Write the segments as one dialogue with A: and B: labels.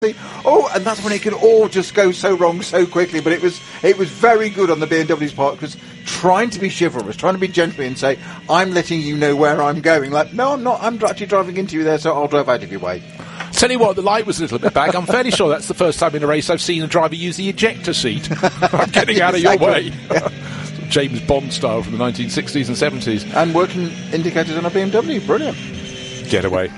A: Oh, and that's when it could all just go so wrong so quickly. But it was very good on the BMW's part, because trying to be chivalrous, trying to be gently and say, I'm letting you know where I'm going. Like, no, I'm not. I'm actually driving into you there, so I'll drive out of your way.
B: Tell you what, the light was a little bit back. I'm fairly sure that's the first time in a race I've seen a driver use the ejector seat. I'm getting out of your way. James Bond style from the 1960s and 70s.
A: And working indicators on a BMW. Brilliant.
B: Get away.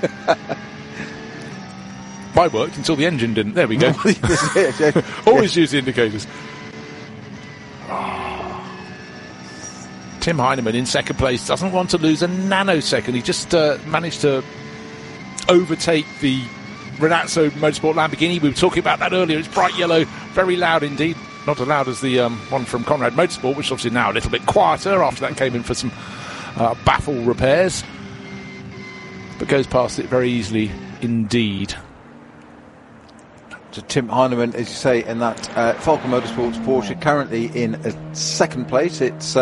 B: Mine worked until the engine didn't. There we go. Always use the indicators. Tim Heinemann in second place doesn't want to lose a nanosecond. He just managed to overtake the Renazzo Motorsport Lamborghini. We were talking about that earlier. It's bright yellow, very loud indeed. Not as loud as the one from Conrad Motorsport, which is obviously now a little bit quieter after that came in for some baffle repairs. But goes past it very easily indeed.
A: To Tim Heinemann, as you say, in that Falken Motorsports Porsche, currently in second place. It's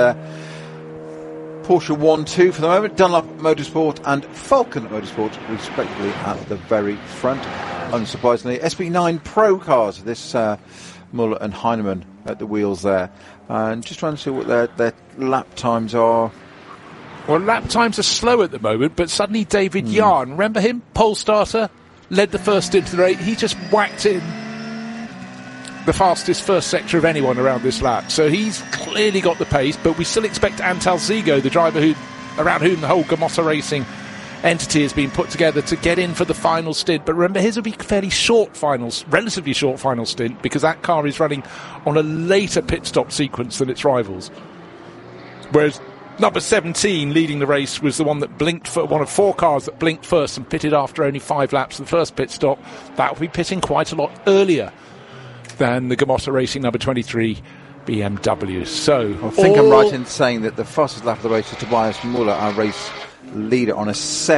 A: Porsche 1-2 for the moment, Dunlop Motorsport and Falken Motorsport, respectively, at the very front. Unsurprisingly, SB9 Pro cars, this Muller and Heinemann at the wheels there. And just trying to see what their lap times are.
B: Well, lap times are slow at the moment, but suddenly David Yarn, remember him? Pole starter? Led the first into the race. He just whacked in the fastest first sector of anyone around this lap. So he's clearly got the pace, but we still expect Antal Zigo, the driver around whom the whole Gamotta Racing entity has been put together, to get in for the final stint. But remember, his will be relatively short final stint, because that car is running on a later pit stop sequence than its rivals. Whereas number 17 leading the race was the one that blinked for one of four cars that blinked first and pitted after only 5 laps of the first pit stop. That will be pitting quite a lot earlier than the Gamotta Racing number 23 BMW. So
A: I think I'm right in saying that the fastest lap of the race was Tobias Muller, our race leader, on a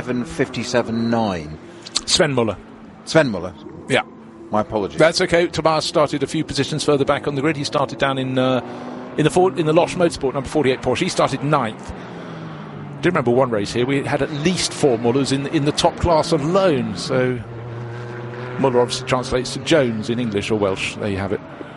A: 7:57.9.
B: Sven Muller.
A: Yeah. My apologies.
B: That's okay. Tobias started a few positions further back on the grid. He started down in the Losch Motorsport number 48 Porsche. He started 9th. I do remember one race here. We had at least 4 Mullers in the top class alone. So Muller obviously translates to Jones in English or Welsh. There you have it.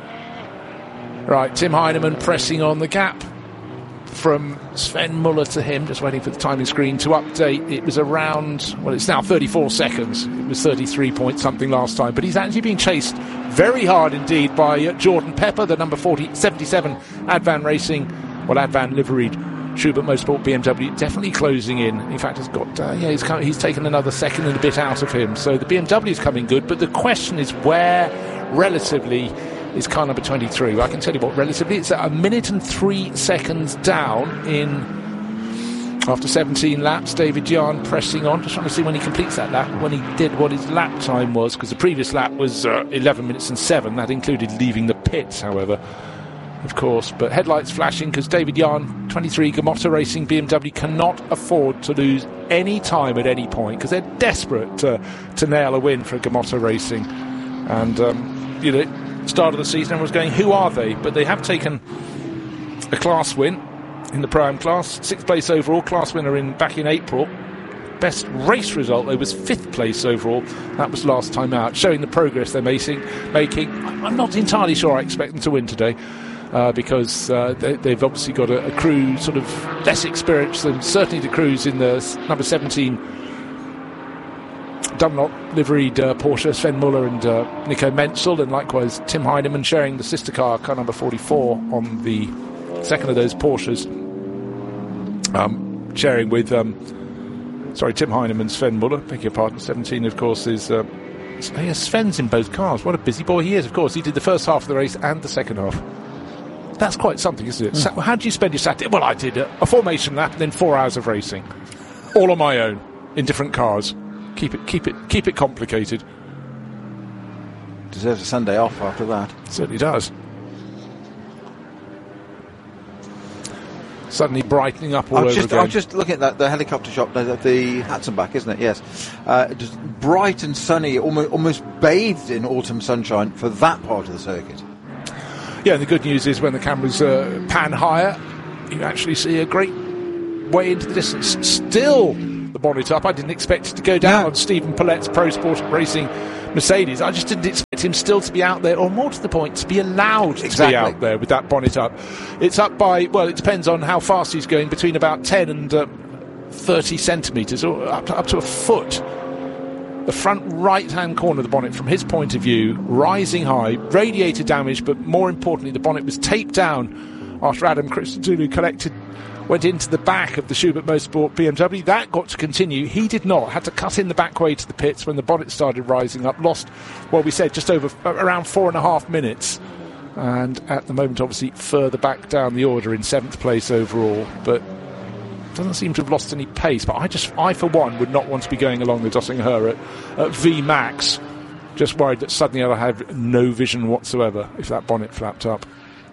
B: Right, Tim Heinemann pressing on the gap from Sven Muller to him. Just waiting for the timing screen to update. It was around, well, it's now 34 seconds. It was 33 point something last time. But he's actually being chased very hard indeed by Jordan Pepper, the number 77 Advan Racing, Advan liveried Schubert Motorsport BMW, definitely closing in. In fact, has got he's taken another second and a bit out of him. So the BMW is coming good, but the question is where relatively is car number 23. Well, I can tell you what, relatively, it's at 1 minute and 3 seconds down after 17 laps. David Yarn pressing on, just trying to see when he completes that lap, when he did what his lap time was, because the previous lap was 11 minutes and 7. That included leaving the pits, however, of course. But headlights flashing, because David Yarn, 23 Gamotta Racing BMW, cannot afford to lose any time at any point, because they're desperate to nail a win for Gamotta Racing. And, start of the season, everyone's going, who are they? But they have taken a class win in the Pro-Am class, 6th place overall, class winner back in April. Best race result, though, was 5th place overall. That was last time out, showing the progress they're making. I'm not entirely sure I expect them to win today, because they've obviously got a crew sort of less experienced than certainly the crews in the number 17 Dunlop liveried Porsche, Sven Muller and Nico Menzel, and likewise Tim Heinemann sharing the sister car number 44 on the second of those Porsches, sharing with Tim Heinemann, Sven Muller, beg your pardon. 17 of course is Sven's in both cars. What a busy boy he is. Of course, he did the first half of the race and the second half. That's quite something, isn't it? So how do you spend your Saturday? Well, I did a formation lap and then 4 hours of racing, all on my own in different cars. Keep it complicated.
A: Deserves a Sunday off after that.
B: Certainly does. Suddenly brightening up all over again.
A: I'm just looking at the helicopter shot, the Hatzenbach, isn't it? Yes. Just bright and sunny, almost bathed in autumn sunshine for that part of the circuit.
B: Yeah, and the good news is when the cameras pan higher, you actually see a great way into the distance. Still the bonnet up. I didn't expect it to go down on Stephen Pillet's Pro Sport Racing Mercedes. I just didn't expect him still to be out there, or more to the point, to be allowed to be out there with that bonnet up. It's up by, well, it depends on how fast he's going, between about 10 and 30 centimetres, or up to a foot. The front right-hand corner of the bonnet, from his point of view, rising high, radiator damage, but more importantly, the bonnet was taped down after Adam Christodoulou went into the back of the Schubert Motorsport BMW. That got to continue. He did not. Had to cut in the back way to the pits when the bonnet started rising up. Lost, well, we said, just over around 4.5 minutes. And at the moment, obviously, further back down the order in 7th place overall. But doesn't seem to have lost any pace. But I for one, would not want to be going along the Döttinger at V max. Just worried that suddenly I'll have no vision whatsoever if that bonnet flapped up.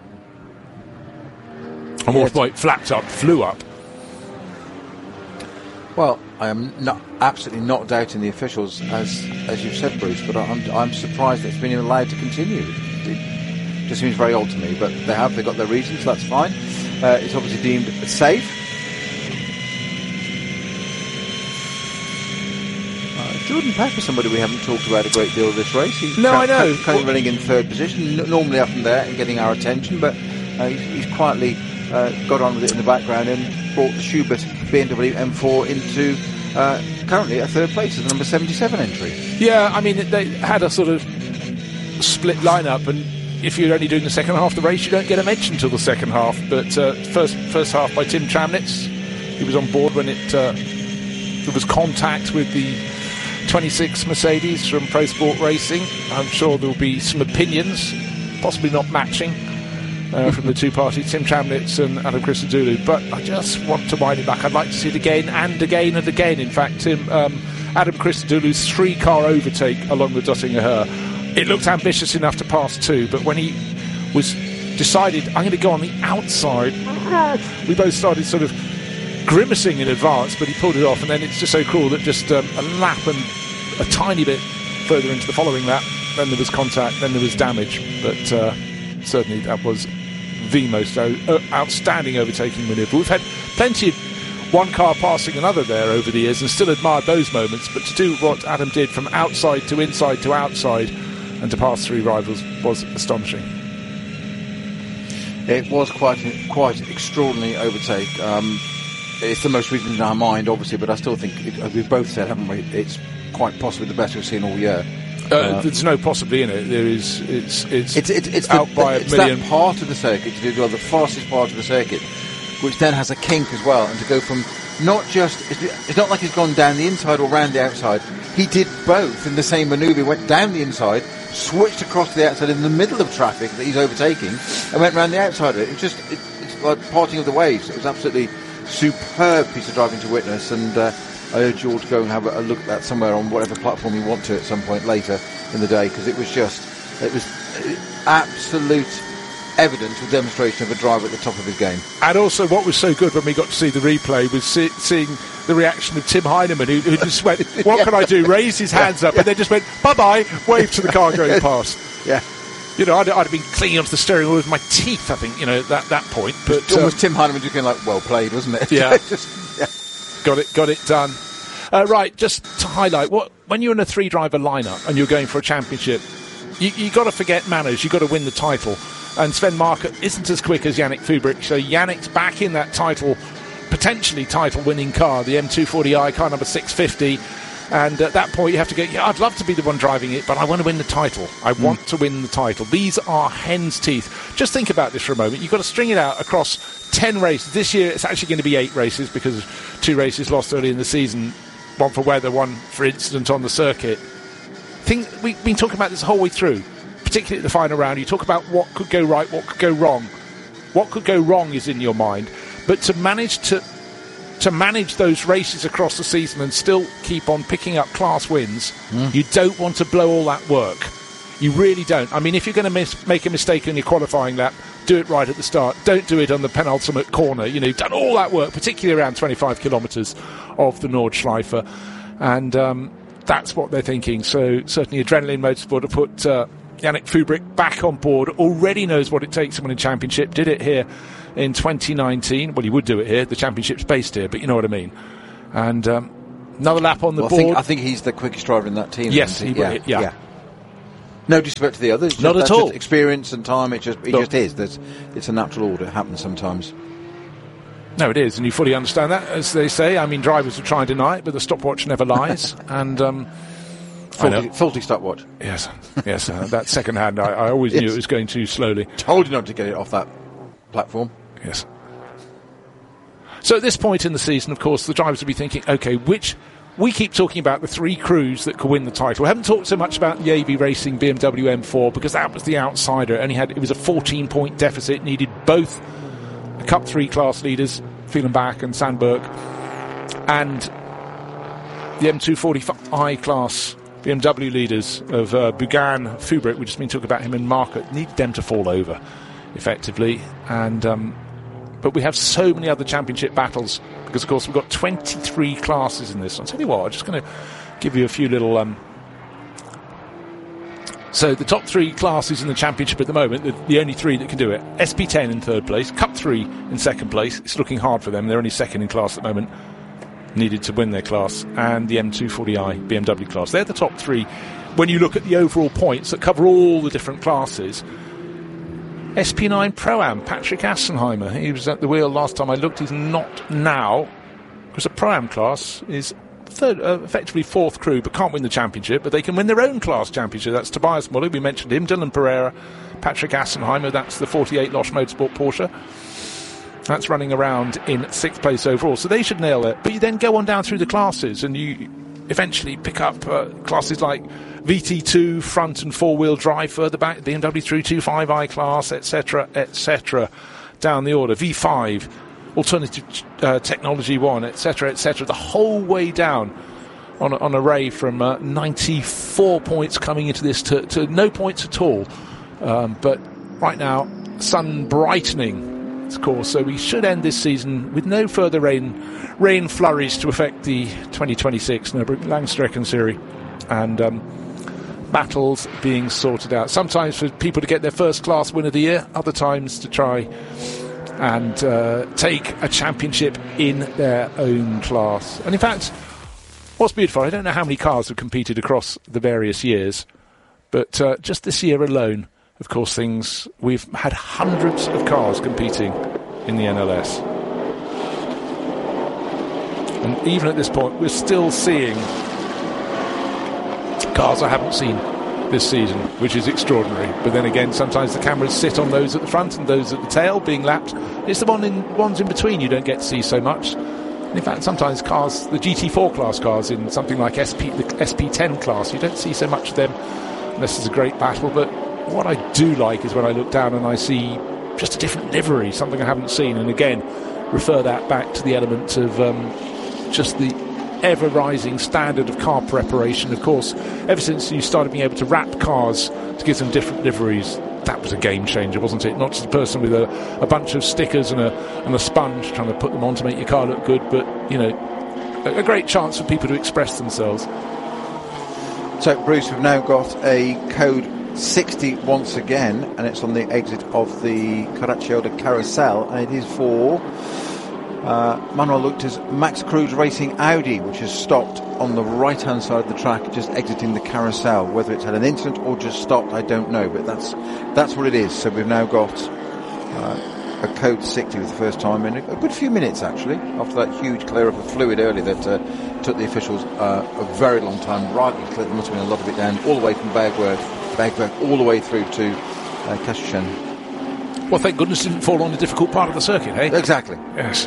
B: And more point, flapped up, flew up.
A: Well, I am absolutely not doubting the officials, as you've said, Bruce, but I'm surprised that it's been allowed to continue. It just seems very odd to me, but they've got their reasons, that's fine. It's obviously deemed safe. Jordan Pepper, somebody we haven't talked about a great deal of this race. He's
B: I know.
A: Kind of running in 3rd position, normally up in there and getting our attention, but he's quietly got on with it in the background and brought the Schubert BMW M4 into currently a 3rd place as the number 77 entry. Yeah,
B: I mean, they had a sort of split lineup, and if you're only doing the second half of the race, you don't get a mention till the second half. But first half by Tim Tramnitz, he was on board when there was contact with the 26 Mercedes from Pro Sport Racing. I'm sure there'll be some opinions, possibly not matching, from the two parties, Tim Tramnitz and Adam Christodoulou. But I just want to wind it back. I'd like to see it again and again and again. In fact, Adam Christodoulou's 3-car overtake along the Döttinger, it looked ambitious enough to pass 2, but when he was decided, I'm going to go on the outside, we both started sort of grimacing in advance, but he pulled it off, and then it's just so cool that just a lap and a tiny bit further into the following lap, then there was contact, then there was damage, but certainly that was the most outstanding overtaking manoeuvre. We've had plenty of one car passing another there over the years and still admired those moments, but to do what Adam did from outside to inside to outside and to pass 3 rivals was astonishing.
A: It was quite extraordinary overtake. It's the most recent in our mind, obviously, but I still think, we've both said, haven't we, it's quite possibly the best we've seen all year.
B: There's no possibly in it. There is. It's out by a million.
A: That part of the circuit, the fastest part of the circuit, which then has a kink as well, and to go from it's not like he's gone down the inside or round the outside. He did both in the same manoeuvre. He went down the inside, switched across to the outside in the middle of traffic that he's overtaking, and went round the outside of it. It's like parting of the waves. It was absolutely superb piece of driving to witness, and I urge you all to go and have a look at that somewhere on whatever platform you want to at some point later in the day, because it was absolute evidence or demonstration of a driver at the top of his game.
B: And also what was so good when we got to see the replay was seeing the reaction of Tim Heinemann, who just went, what can I do? Raised his hands up and then just went, bye-bye, waved to the car going past.
A: Yeah.
B: You know, I'd have been clinging onto the steering wheel with my teeth, I think, that point. But
A: almost Tim Heinemann just going like, well played, wasn't it?
B: Yeah. Got it done. Right, just to highlight, when you're in a 3-driver lineup and you're going for a championship, you got to forget manners. You got to win the title. And Sven Markert isn't as quick as Yannick Fubrick, so Yannick's back in that potentially title-winning car, the M240i, car number 650. And at that point, you have to go, I'd love to be the one driving it, but I want to win the title. I want to win the title. These are hen's teeth. Just think about this for a moment. You've got to string it out across 10 races. This year, it's actually going to be 8 races because of 2 races lost early in the season. One for weather, one for incident on the circuit. We've been talking about this the whole way through, particularly at the final round. You talk about what could go right, what could go wrong. What could go wrong is in your mind. But to manage those races across the season and still keep on picking up class wins, you don't want to blow all that work. You really don't. I mean, if you're going to make a mistake on your qualifying lap, do it right at the start. Don't do it on the penultimate corner. You've done all that work, particularly around 25 kilometres of the Nordschleife. And that's what they're thinking. So certainly Adrenaline Motorsport have put Yannick Fubrick back on board. Already knows what it takes to win a championship. Did it here in 2019. Well, he would do it here. The championship's based here, but you know what I mean. And another lap on the board.
A: I think he's the quickest driver in that team.
B: Yes,
A: yeah. No disrespect to the others.
B: Not at all.
A: Experience and time. It just is. It's a natural order. It happens sometimes.
B: No, it is, and you fully understand that, as they say. I mean, drivers will try and deny it, but the stopwatch never lies. And
A: faulty stopwatch.
B: Yes. That second hand, I always knew it was going too slowly.
A: Told you not to get it off that platform.
B: Yes. So at this point in the season, of course, the drivers will be thinking, okay, we keep talking about the three crews that could win the title. We haven't talked so much about the AV Racing BMW M4 because that was the outsider. It was a 14-point deficit, needed both the Cup 3 class leaders, Fehlenbach and Sandberg, and the M240i class BMW leaders of Bugan, Fubrick. We've just been talking about him and Market. Needed them to fall over, effectively. And but we have so many other championship battles because, of course, we've got 23 classes in this. I'll tell you what, I'm just going to give you a few little... So the top three classes in the championship at the moment, the only three that can do it. SP10 in third place, Cup 3 in second place. It's looking hard for them. They're only second in class at the moment. Needed to win their class. And the M240i BMW class. They're the top three. When you look at the overall points that cover all the different classes, SP9 Pro-Am, Patrick Assenheimer. He was at the wheel last time I looked. He's not now, because the Pro-Am class is third, effectively fourth crew, but can't win the championship, but they can win their own class championship. That's Tobias Muller, we mentioned him, Dylan Pereira, Patrick Assenheimer, that's the 48 Losch Motorsport Porsche. That's running around in sixth place overall, so they should nail it. But you then go on down through the classes, and you eventually pick up classes like VT2, front and four-wheel drive further back, BMW 325i class, etc., down the order, V5, alternative technology 1, etc., the whole way down on an array from 94 points coming into this to no points at all. But right now, sun brightening, of course, so we should end this season with no further rain flurries to affect the 2026 Nürburgring Series, and battles being sorted out. Sometimes for people to get their first class win of the year, other times to try and take a championship in their own class. And in fact, what's beautiful, I don't know how many cars have competed across the various years, but just this year alone, of course, we've had hundreds of cars competing in the NLS. And even at this point, we're still seeing cars I haven't seen this season, which is extraordinary. But then again, sometimes the cameras sit on those at the front and those at the tail being lapped. It's the ones in between you don't get to see so much. And in fact, sometimes cars, the GT4 class cars in something like the SP10 class, you don't see so much of them unless it's a great battle. But what I do like is when I look down and I see just a different livery, something I haven't seen. And again, refer that back to the element of just the ever-rising standard of car preparation. Of course, ever since you started being able to wrap cars to give them different liveries, that was a game changer, wasn't it? Not just a person with a bunch of stickers and a sponge trying to put them on to make your car look good, but, you know, a great chance for people to express themselves.
A: So, Bruce, we've now got a code 60 once again, and it's on the exit of the Caracciolo Carousel, and it is for Manuel Luchter's Max Cruz Racing Audi, which has stopped on the right-hand side of the track, just exiting the carousel. Whether it's had an incident or just stopped, I don't know, but that's what it is. So we've now got a code 60 for the first time in a good few minutes, actually, after that huge clear-up of fluid earlier that took the officials a very long time. Rightly cleared, there must have been a lot of it down, all the way from Bergwerk all the way through to Kaschen.
B: Well, thank goodness it didn't fall on a difficult part of the circuit, hey?
A: Exactly.
B: Yes.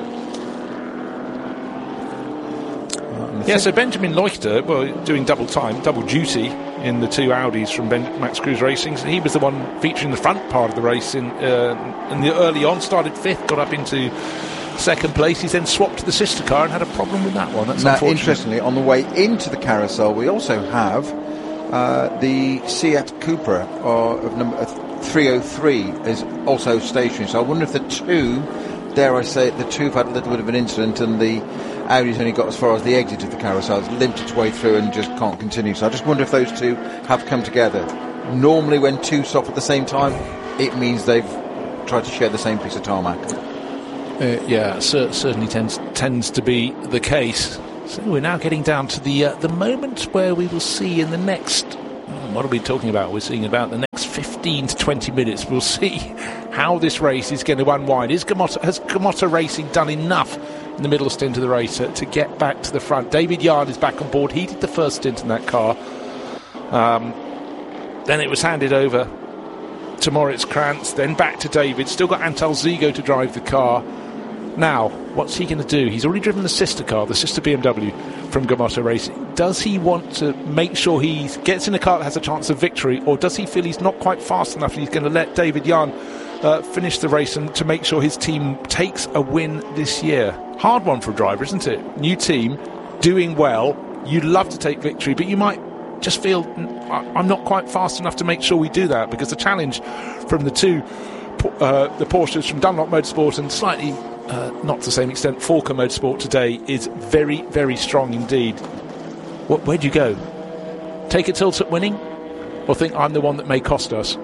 B: Yeah, so Benjamin Leuchter, doing double duty in the two Audis from Max Cruz Racing. So he was the one featuring the front part of the race in the early on, started fifth, got up into second place. He's then swapped to the sister car and had a problem with that one. That's unfortunate.
A: Interestingly, on the way into the carousel, we also have the Seat Cupra of number 303 is also stationary. So I wonder if the two, dare I say it, the two have had a little bit of an incident, and the Audi's only got as far as the exit of the carousel. It's limped its way through and just can't continue. So I just wonder if those two have come together. Normally when two stop at the same time, it means they've tried to share the same piece of tarmac.
B: Certainly tends to be the case. So we're now getting down to the moment where we will see in the next what are we talking about? We're seeing about the next 15 to 20 minutes. We'll see how this race is going to unwind. Has Gamotta Racing done enough in the middle stint of the race to get back to the front? David Yarn is back on board. He did the first stint in that car. Then it was handed over to Moritz Krantz, then back to David. Still got Antal Zigo to drive the car. Now, what's he going to do? He's already driven the sister car, the sister BMW from Gamotta Racing. Does he want to make sure he gets in a car that has a chance of victory, or does he feel he's not quite fast enough and he's going to let David Yarn finish the race and to make sure his team takes a win this year? Hard one for a driver, isn't it? New team, doing well. You'd love to take victory, but you might just feel, I'm not quite fast enough to make sure we do that, because the challenge from the Porsches from Dunlop Motorsport and slightly not to the same extent Falker Motorsport today is very, very strong indeed. Where'd you go? Take a tilt at winning, or think I'm the one that may cost us?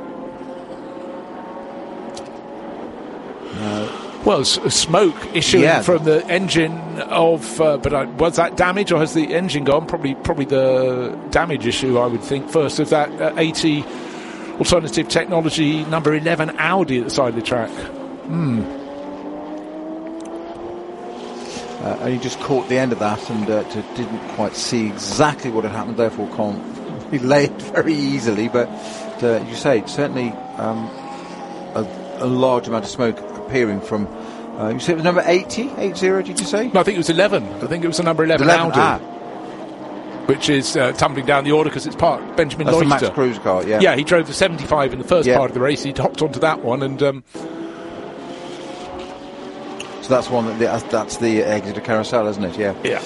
B: Well, smoke issuing from the engine of, but was that damage, or has the engine gone? Probably the damage issue, I would think, first of that 80 Alternative Technology number 11 Audi at the side of the track.
A: And he just caught the end of that and didn't quite see exactly what had happened, therefore can't relate very easily. But you say, certainly a large amount of smoke appearing from, you said it was number 80, did you say?
B: No, I think it was 11. I think it was the number 11 Audi. Which is tumbling down the order because it's part Benjamin Loister.
A: That's the Max Cruz car, yeah.
B: Yeah, he drove the 75 in the first part of the race. He hopped onto that one and...
A: So that's one that's the Exeter Carousel, isn't it? Yeah.
B: Yeah.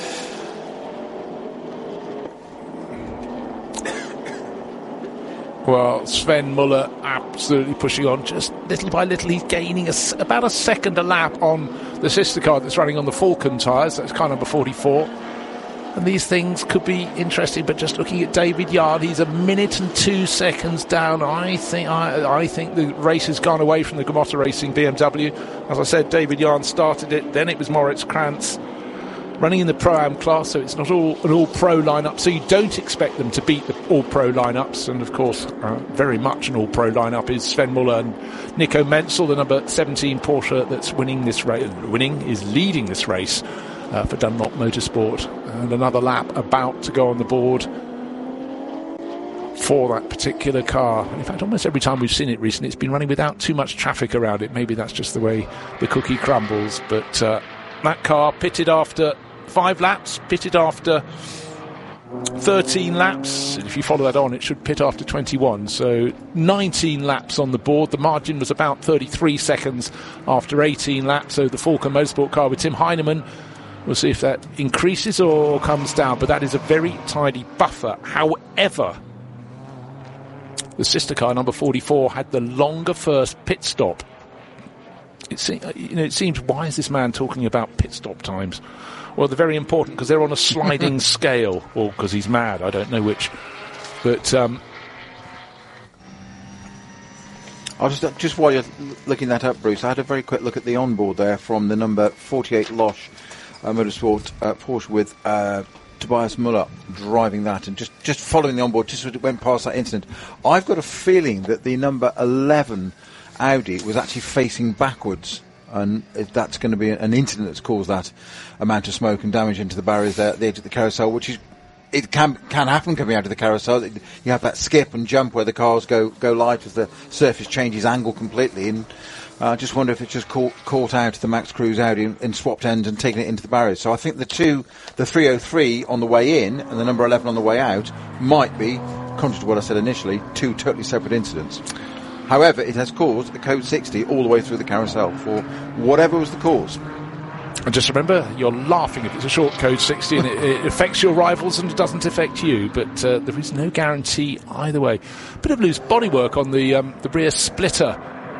B: Well, Sven Muller absolutely pushing on, just little by little. He's gaining about a second a lap on the sister car that's running on the Falcon tyres. That's car number 44. And these things could be interesting, but just looking at David Yarn, he's 1 minute and 2 seconds down. I think the race has gone away from the Gamotta Racing BMW. As I said, David Yarn started it, then it was Moritz Krantz running in the Pro-Am class, so it's not an all-pro lineup, so you don't expect them to beat the all-pro lineups. And of course, very much an all-pro lineup is Sven Muller and Nico Menzel, the number 17 Porsche that's leading this race for Dunlop Motorsport. And another lap about to go on the board for that particular car. In fact, almost every time we've seen it recently, it's been running without too much traffic around it. Maybe that's just the way the cookie crumbles. But that car pitted after 5 laps, pitted after 13 laps. If you follow that on, it should pit after 21. So 19 laps on the board. The margin was about 33 seconds after 18 laps. So the Falcon Motorsport car with Tim Heinemann, we'll see if that increases or comes down, but that is a very tidy buffer. However, the sister car, number 44, had the longer first pit stop. It seems, why is this man talking about pit stop times? Well, they're very important because they're on a sliding scale, or because he's mad, I don't know which. But
A: I'll just while you're looking that up, Bruce, I had a very quick look at the onboard there from the number 48 Losch Motorsport Porsche with Tobias Muller driving that, and just following the onboard just as it went past that incident. I've got a feeling that the number 11 Audi was actually facing backwards, and if that's going to be an incident that's caused that amount of smoke and damage into the barriers there at the edge of the carousel, which is, it can happen coming out of the carousel. You have that skip and jump where the cars go light as the surface changes angle completely, and I just wonder if it's just caught out the Max Cruz Audi and swapped ends and taken it into the barriers. So I think the 303 on the way in and the number 11 on the way out might be, contrary to what I said initially, 2 totally separate incidents. However, it has caused a code 60 all the way through the carousel for whatever was the cause.
B: And just remember, you're laughing if it's a short code 60 and it affects your rivals and it doesn't affect you, but there is no guarantee either way. Bit of loose bodywork on the rear splitter.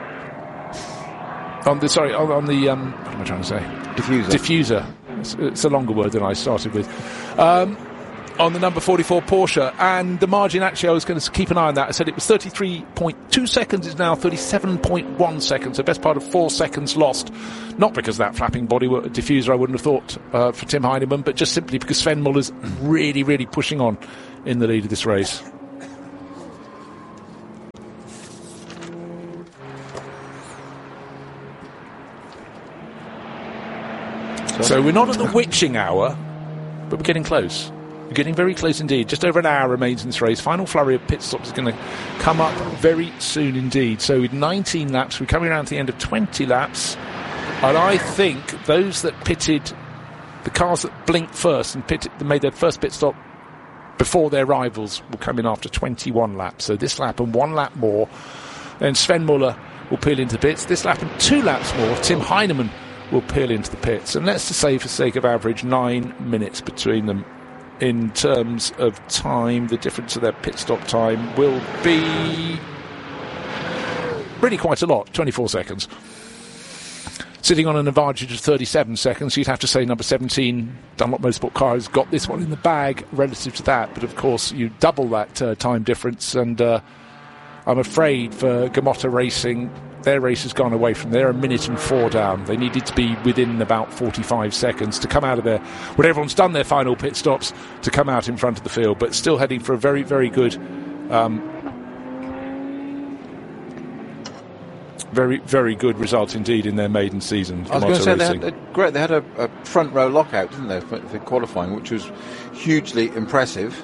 B: On the what am I trying to say? Diffuser. It's a longer word than I started with. On the number 44 Porsche, and the margin, actually, I was going to keep an eye on that. I said it was 33.2 seconds. It's now 37.1 seconds. So best part of 4 seconds lost. Not because of that flapping bodywork diffuser, I wouldn't have thought, for Tim Heinemann, but just simply because Sven Muller's really, really pushing on in the lead of this race.
A: So
B: we're not at the witching hour, but we're getting close. We're getting very close indeed. Just over an hour remains in this race. Final flurry of pit stops is going to come up very soon indeed. So with 19 laps, we're coming around to the end of 20 laps. And I think those that pitted, the cars that blinked first and made their first pit stop before their rivals, will come in after 21 laps. So this lap and one lap more, then Sven Muller will peel into the pits. This lap and 2 laps more, Tim Heinemann will peel into the pits. And let's just say, for sake of average, 9 minutes between them. In terms of time, the difference of their pit stop time will be really quite a lot, 24 seconds. Sitting on an advantage of 37 seconds, you'd have to say number 17, Dunlop Motorsport car, has got this one in the bag relative to that. But of course, you double that time difference, and I'm afraid for Gamotta Racing, their race has gone away from there, 1 minute and 4 down. They needed to be within about 45 seconds to come out of there, when everyone's done their final pit stops, to come out in front of the field. But still heading for a very, very good, very, very good result indeed in their maiden season.
A: I was going to say they had a front row lockout, didn't they, for qualifying, which was hugely impressive.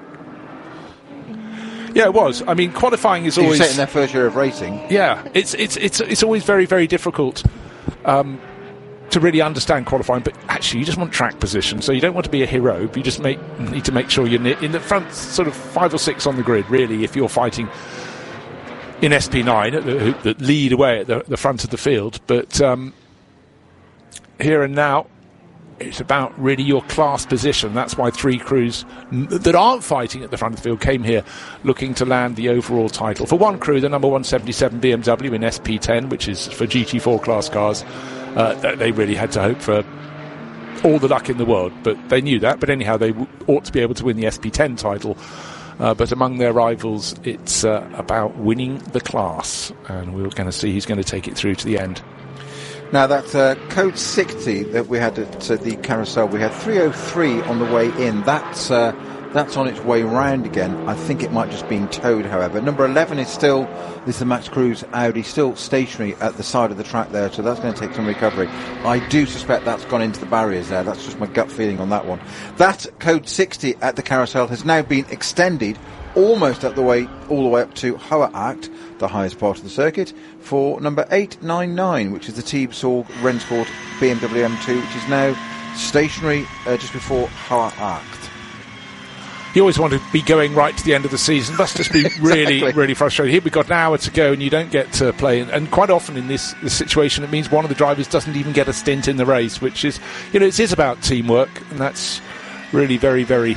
B: Yeah, it was. I mean, qualifying is always
A: set in their first year of racing.
B: Yeah, it's always very, very difficult to really understand qualifying. But actually, you just want track position, so you don't want to be a hero. But you just need to make sure you're in the front, sort of 5 or 6 on the grid. Really, if you're fighting in SP9 that lead away at the front of the field. But here and now, it's about really your class position. That's why 3 crews that aren't fighting at the front of the field came here looking to land the overall title. For one crew, the number 177 BMW in SP10, which is for GT4 class cars, they really had to hope for all the luck in the world, but they knew that. But anyhow, they ought to be able to win the SP10 title. But among their rivals, it's about winning the class, and we're going to see who's going to take it through to the end.
A: Now, that code 60 that we had at the carousel, we had 303 on the way in. That's on its way round again. I think it might just been towed, however. Number 11 is the Max Cruz Audi, still stationary at the side of the track there, so that's going to take some recovery. I do suspect that's gone into the barriers there. That's just my gut feeling on that one. That code 60 at the carousel has now been extended almost all the way up to Hoa Acht, the highest part of the circuit, for number 899, which is the Team Sorg Rensford BMW M2, which is now stationary just before Hoa Acht.
B: You always want to be going right to the end of the season. Must just be really, really frustrating. Here we've got an hour to go and you don't get to play. And quite often in this situation, it means one of the drivers doesn't even get a stint in the race, which is, it is about teamwork. And that's really very, very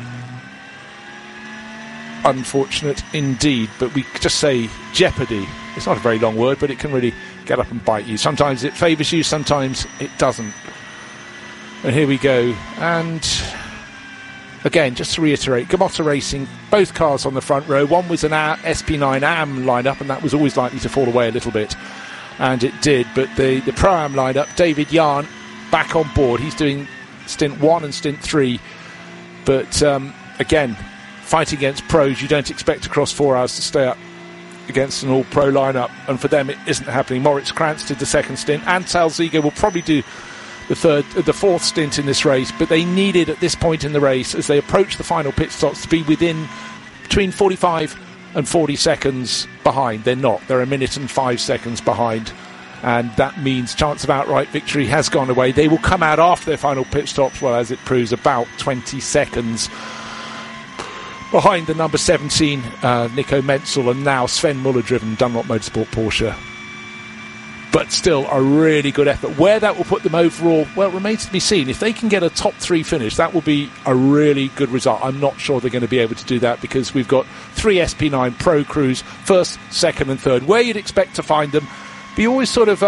B: unfortunate indeed. But we just say jeopardy. It's not a very long word, but it can really get up and bite you. Sometimes it favours you, sometimes it doesn't. And here we go. And again, just to reiterate, Gamotta Racing, both cars on the front row. One was an SP9 AM lineup, and that was always likely to fall away a little bit. And it did. But the Pro-Am lineup, David Yarn back on board. He's doing stint 1 and stint 3. But again, fighting against pros, you don't expect across 4 hours to stay up against an all-pro lineup. And for them, it isn't happening. Moritz Krantz did the second stint. Antal Ziege will probably do the fourth stint in this race, but they needed at this point in the race, as they approach the final pit stops, to be within between 45 and 40 seconds behind. They're not. They're 1 minute and 5 seconds behind, and that means chance of outright victory has gone away. They will come out after their final pit stops, well, as it proves, about 20 seconds behind the number 17 Nico Menzel, and now Sven Muller driven Dunlop Motorsport Porsche. But still a really good effort. Where that will put them overall, well, it remains to be seen. If they can get a top 3 finish, that will be a really good result. I'm not sure they're going to be able to do that, because we've got 3 SP9 Pro crews, first, second and third, where you'd expect to find them. But you always sort of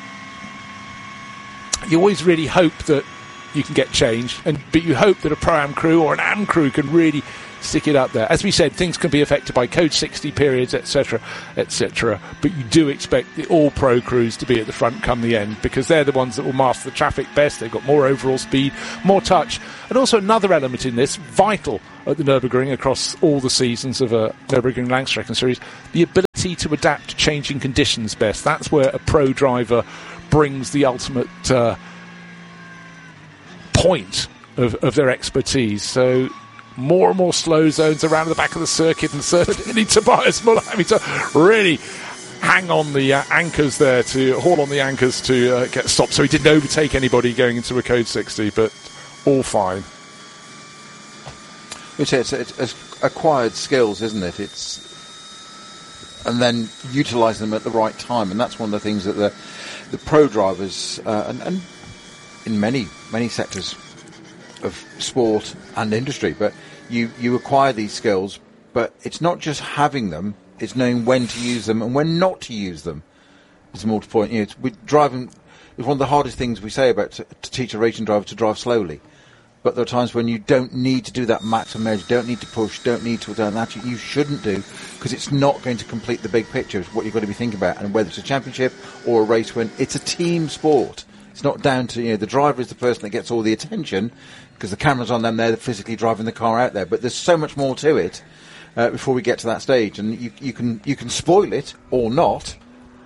B: you always really hope that you can get change, but you hope that a Pro-Am crew or an AM crew can really stick it up there. As we said, things can be affected by code 60 periods, etc., etc. But you do expect the all-pro crews to be at the front come the end, because they're the ones that will master the traffic best. They've got more overall speed, more touch. And also another element in this, vital at the Nürburgring across all the seasons of a Nürburgring Langstrecken series, the ability to adapt to changing conditions best. That's where a pro driver brings the ultimate point of their expertise. So more and more slow zones around the back of the circuit, and certainly Tobias Muller having to really hang on the anchors there, to haul on the anchors to get stopped. So he didn't overtake anybody going into a Code 60, but all fine.
A: It's acquired skills, isn't it? And then utilising them at the right time, and that's one of the things that the pro drivers and in many sectors of sport and industry, but you acquire these skills, but it's not just having them, it's knowing when to use them and when not to use them. It's more to point. It's one of the hardest things we say about to teach a racing driver to drive slowly. But there are times when you don't need to do that maximum edge, don't need to push, don't need to down that. You shouldn't do, because it's not going to complete the big picture of what you've got to be thinking about. And whether it's a championship or a race win, it's a team sport. It's not down to, the driver is the person that gets all the attention because the camera's on them, they're physically driving the car out there. But there's so much more to it before we get to that stage. And you can spoil it or not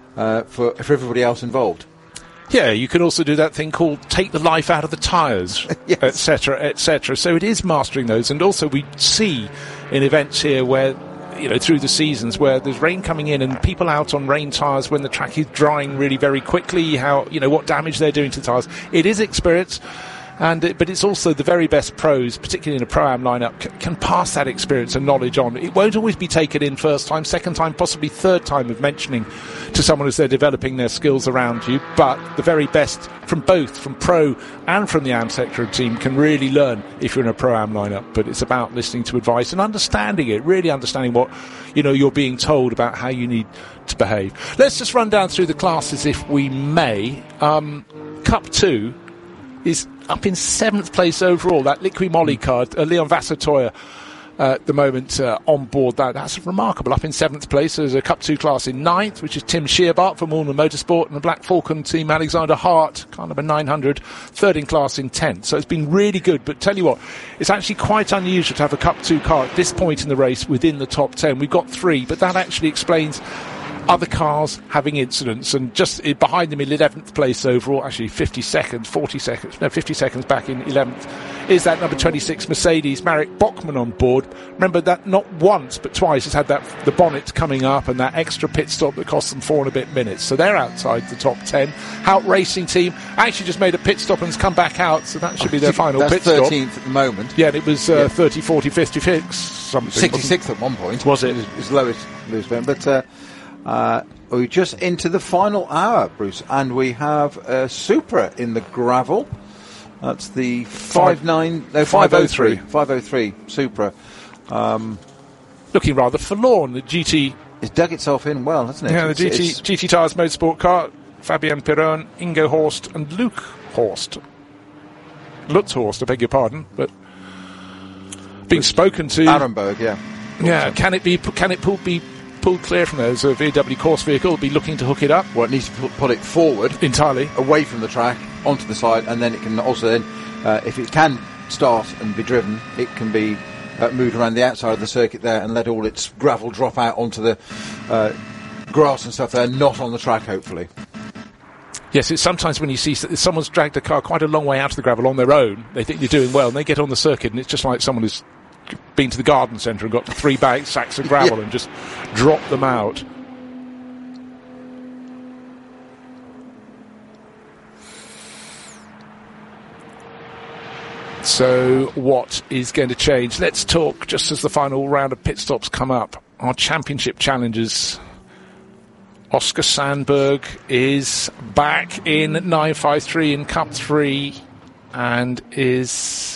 A: for everybody else involved.
B: Yeah, you can also do that thing called take the life out of the tyres,
A: yes.
B: etc., etc. So it is mastering those. And also we see in events here where, through the seasons, where there's rain coming in and people out on rain tyres when the track is drying really very quickly, what damage they're doing to the tyres. It is experience. But it's also the very best pros, particularly in a Pro-Am lineup, can pass that experience and knowledge on. It won't always be taken in first time, second time, possibly third time of mentioning to someone as they're developing their skills around you. But the very best from both, from Pro and from the Am sector team, can really learn if you're in a Pro-Am lineup. But it's about listening to advice and understanding it, really understanding what you're being told about how you need to behave. Let's just run down through the classes, if we may. Cup 2 is up in 7th place overall. That Liqui Moly card, Leon Vassatoya at the moment on board. That's remarkable. Up in 7th place. There's a Cup 2 class in 9th, which is Tim Shearbart from Ulmer Motorsport, and the Black Falcon team Alexander Hart, car number 900, third in class in 10th. So it's been really good. But tell you what, it's actually quite unusual to have a Cup 2 car at this point in the race within the top 10. We've got 3, but that actually explains other cars having incidents, and just behind them in 11th place overall, actually 50 seconds back in 11th, is that number 26 Mercedes, Marek Bachmann on board. Remember that not once but twice has had the bonnet coming up and that extra pit stop that cost them 4 and a bit minutes. So they're outside the top 10. Hout Racing Team actually just made a pit stop and has come back out, so that should be their final pit stop.
A: That's 13th at the moment.
B: Yeah, and it was 30, 40, 56, something.
A: 66th at one point.
B: Was it?
A: It was lowest but we're just into the final hour, Bruce, and we have Supra in the gravel. That's the 503 Supra.
B: Looking rather forlorn. The GT...
A: It's dug itself in well, hasn't it?
B: Yeah, the GT Tires Motorsport car, Fabian Pirron, Ingo Horst and Luke Horst. Lutz Horst, I beg your pardon, but being spoken to...
A: Arenberg, yeah.
B: Yeah, can it be pulled clear from there? As a VW course vehicle, be looking to hook it up.
A: Well, it needs to put it forward
B: entirely,
A: away from the track, onto the side, and then it can also then, if it can start and be driven, it can be moved around the outside of the circuit there and let all its gravel drop out onto the grass and stuff there, not on the track, hopefully.
B: Yes, it's sometimes when you see someone's dragged a car quite a long way out of the gravel on their own, they think they're doing well, and they get on the circuit, and it's just like someone who's been to the garden centre and got 3 sacks of gravel and just dropped them out. So what is going to change? Let's talk, just as the final round of pit stops come up, our championship challenges. Oscar Sandberg is back in 953 in Cup 3 and is...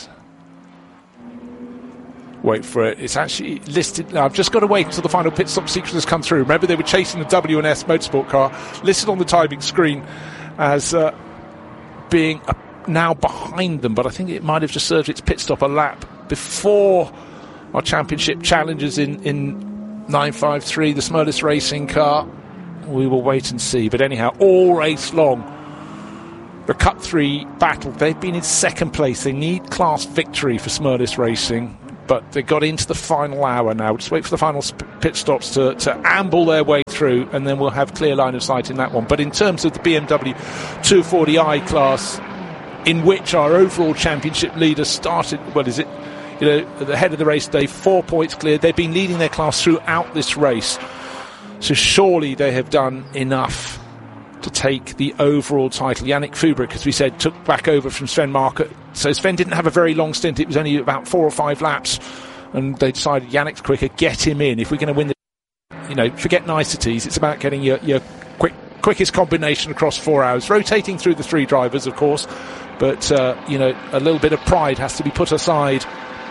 B: Wait for it. It's actually listed. Now, I've just got to wait until the final pit stop sequence has come through. Remember, they were chasing the W&S Motorsport car, listed on the timing screen as being now behind them. But I think it might have just served its pit stop a lap before our championship challenges in 953, the Smurless Racing car. We will wait and see. But anyhow, all race long, the Cup 3 battle, they've been in second place. They need class victory for Smurless Racing. But they got into the final hour now. We'll just wait for the final pit stops to amble their way through, and then we'll have clear line of sight in that one. But in terms of the BMW 240i class, in which our overall championship leader started, at the head of the race today, 4 points cleared. They've been leading their class throughout this race. So surely they have done enough to take the overall title. Yannick Fubrick, as we said, took back over from Sven Market. So Sven didn't have a very long stint. It was only about 4 or 5 laps. And they decided Yannick's quicker, get him in. If we're going to win forget niceties. It's about getting your quickest combination across 4 hours. Rotating through the 3 drivers, of course. But, a little bit of pride has to be put aside.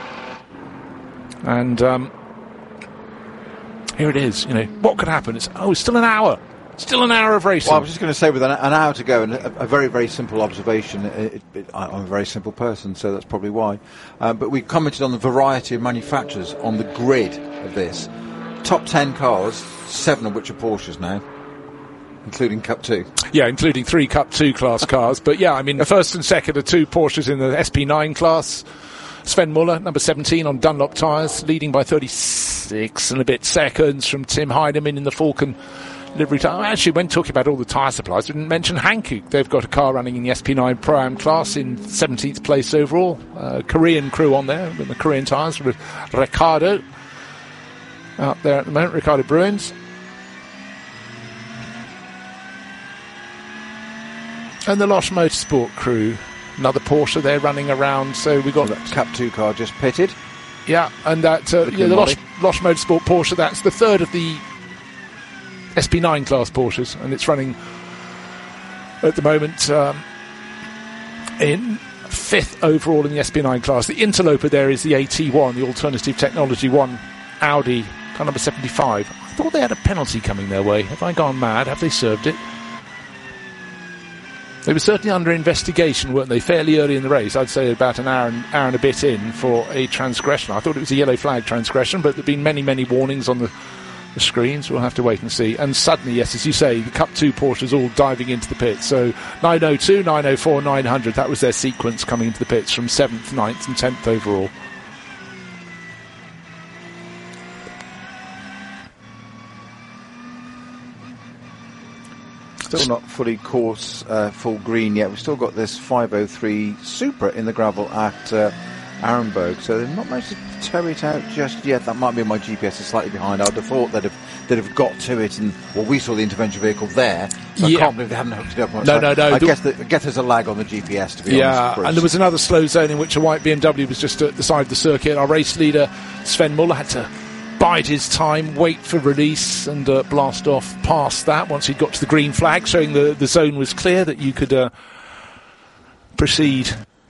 B: And here it is. What could happen? It's still an hour. Still an hour of racing.
A: Well, I was just going to say, with an hour to go, and a very, very simple observation. I'm a very simple person, so that's probably why. But we commented on the variety of manufacturers on the grid of this. Top 10 cars, 7 of which are Porsches now, including Cup 2.
B: Yeah, including 3 Cup 2 class cars. But yeah, the first and second are 2 Porsches in the SP9 class. Sven Muller, number 17 on Dunlop tyres, leading by 36 and a bit seconds from Tim Heinemann in the Falcon livery tyre. Actually, when talking about all the tyre suppliers, we didn't mention Hankook. They've got a car running in the SP9 Pro-Am class in 17th place overall. Korean crew on there with the Korean tyres. Ricardo out there at the moment, Ricardo Bruins. And the Losh Motorsport crew. Another Porsche there running around. So we got
A: that Cup 2 car just pitted.
B: Yeah, and that the Losh Motorsport Porsche. That's the third of the SP9 class Porsches, and it's running at the moment in 5th overall in the SP9 class. The interloper there is the AT1, the Alternative Technology 1 Audi, car number 75. I thought they had a penalty coming their way. Have I gone mad? Have they served it? They were certainly under investigation, weren't they, fairly early in the race. I'd say about an hour and a bit in for a transgression. I thought it was a yellow flag transgression, but there have been many, many warnings on the screens. We'll have to wait and see. And suddenly, yes, as you say, the Cup 2 Porsches all diving into the pits. So 902, 904, 900, that was their sequence coming into the pits from 7th, 9th and 10th overall.
A: Still not fully course full green yet. We've still got this 503 Supra in the gravel at Arenberg, so they've not managed to tow it out just yet. That might be my GPS is slightly behind. I'd have thought they'd have got to it, and we saw the intervention vehicle there, so I can't believe they haven't hooked it up.
B: No.
A: I guess there's a lag on the GPS, to be honest.
B: Yeah, and there was another slow zone in which a white BMW was just at the side of the circuit. Our race leader, Sven Muller, had to bide his time, wait for release, and blast off past that once he'd got to the green flag, showing the zone was clear, that you could proceed